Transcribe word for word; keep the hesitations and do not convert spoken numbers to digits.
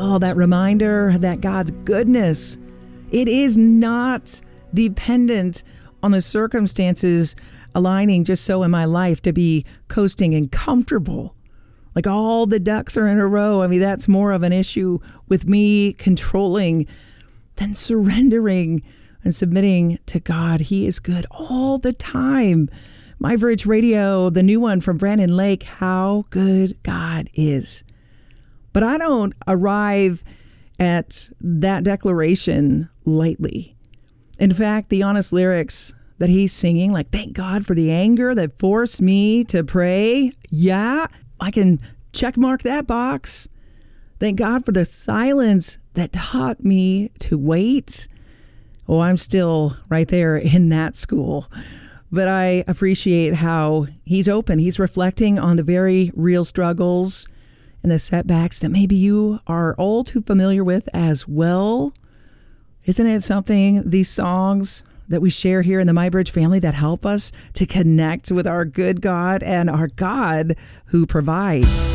Oh, that reminder that God's goodness, it is not dependent on the circumstances aligning just so in my life to be coasting and comfortable. Like all the ducks are in a row. I mean, that's more of an issue with me controlling than surrendering and submitting to God. He is good all the time. My Bridge Radio, the new one from Brandon Lake, how good God is. But I don't arrive at that declaration lightly. In fact, the honest lyrics that he's singing, like, thank God for the anger that forced me to pray. Yeah, I can check mark that box. Thank God for the silence that taught me to wait. Oh, I'm still right there in that school. But I appreciate how he's open. He's reflecting on the very real struggles and the setbacks that maybe you are all too familiar with as well. Isn't it something, these songs that we share here in the MyBridge family, that help us to connect with our good God and our God who provides?